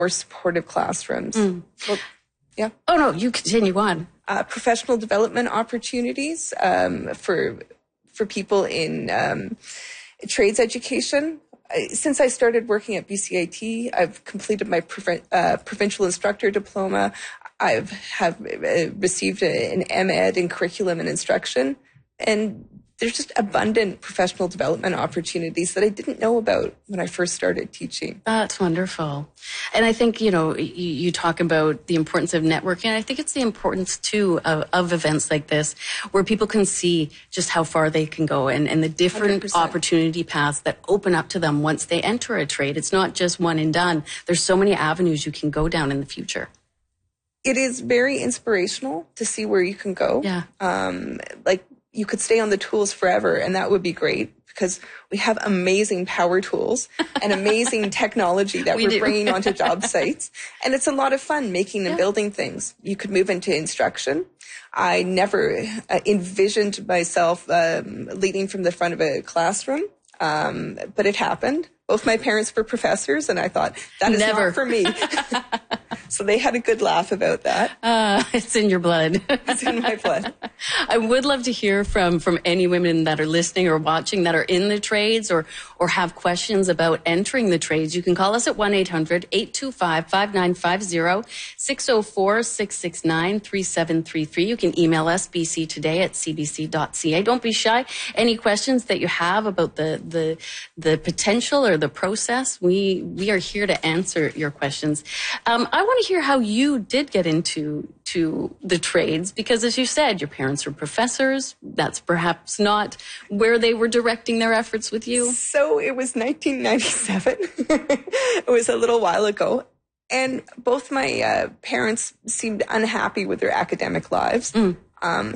more supportive classrooms. Well, yeah. Oh, no, you continue on. Professional development opportunities for people in trades education. Since I started working at BCIT, I've completed my provincial instructor diploma. I have received an MEd in curriculum and instruction, and there's just abundant professional development opportunities that I didn't know about when I first started teaching. That's wonderful. And I think, you talk about the importance of networking. I think it's the importance, too, of events like this where people can see just how far they can go and the different 100%. opportunity paths that open up to them once they enter a trade. It's not just one and done. There's so many avenues you can go down in the future. It is very inspirational to see where you can go. Yeah. You could stay on the tools forever, and that would be great because we have amazing power tools and amazing technology that we're bringing onto job sites. And it's a lot of fun making and building things. You could move into instruction. I never envisioned myself leading from the front of a classroom, but it happened. Both my parents were professors, and I thought, that is not for me. So they had a good laugh about that. It's in your blood. It's in my blood. I would love to hear from any women that are listening or watching that are in the trades or have questions about entering the trades. You can call us at 1-800-825-5950, 604-669-3733. You can email us bctoday@cbc.ca. Don't be shy. Any questions that you have about the potential or the process, we are here to answer your questions. I want to hear how you did get into the trades, because as you said, your parents were professors. That's perhaps not where they were directing their efforts with you. So it was 1997. It was a little while ago. And both my parents seemed unhappy with their academic lives. And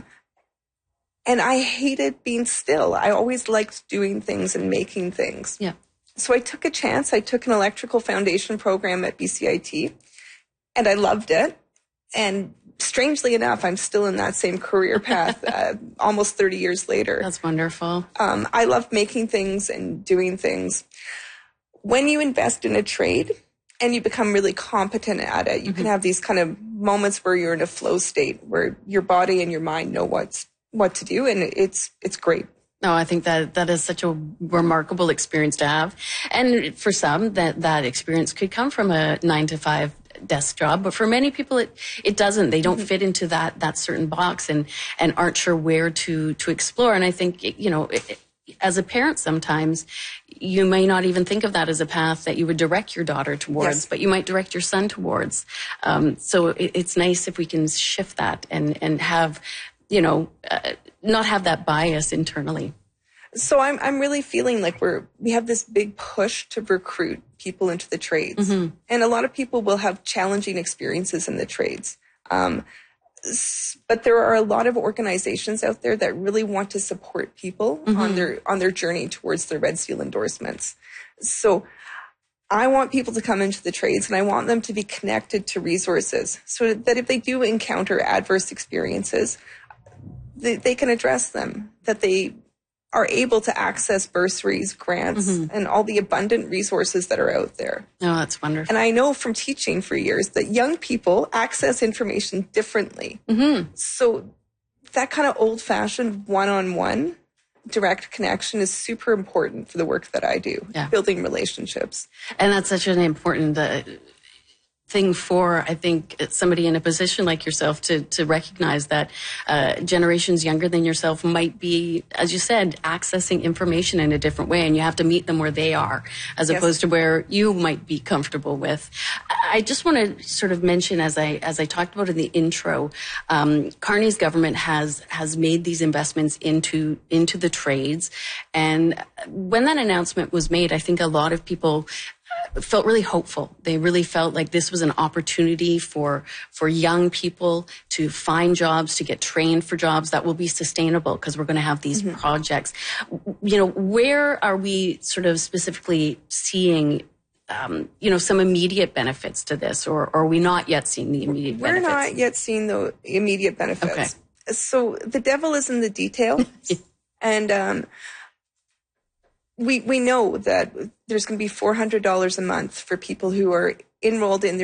I hated being still. I always liked doing things and making things. Yeah. So I took a chance. I took an electrical foundation program at BCIT, and I loved it. And strangely enough, I'm still in that same career path almost 30 years later. That's wonderful. I love making things and doing things. When you invest in a trade and you become really competent at it, you can have these kind of moments where you're in a flow state where your body and your mind know what to do, and it's great. No, I think that is such a remarkable experience to have. And for some, that experience could come from a 9-to-5 desk job, but for many people it doesn't. They don't fit into that certain box and aren't sure where to explore. And I think as a parent, sometimes you may not even think of that as a path that you would direct your daughter towards, but you might direct your son towards. So it's nice if we can shift that and have not have that bias internally. So I'm really feeling like we have this big push to recruit people into the trades. And a lot of people will have challenging experiences in the trades. But there are a lot of organizations out there that really want to support people on their journey towards their Red Seal endorsements. So I want people to come into the trades, and I want them to be connected to resources so that if they do encounter adverse experiences, they can address them, that they are able to access bursaries, grants, and all the abundant resources that are out there. Oh, that's wonderful. And I know from teaching for years that young people access information differently. So that kind of old-fashioned one-on-one direct connection is super important for the work that I do, building relationships. And that's such an important thing for, I think, somebody in a position like yourself to recognize that generations younger than yourself might be, as you said, accessing information in a different way, and you have to meet them where they are as opposed to where you might be comfortable with. I just want to sort of mention, as I talked about in the intro, Carney's government has made these investments into the trades, and when that announcement was made, I think a lot of people felt really hopeful. They really felt like this was an opportunity for young people to find jobs, to get trained for jobs that will be sustainable, because we're going to have these projects. Where are we sort of specifically seeing some immediate benefits to this, or are we not yet seeing the immediate benefits? We're not yet seeing the immediate benefits. Okay. So the devil is in the detail. And we know that there's going to be $400 a month for people who are enrolled in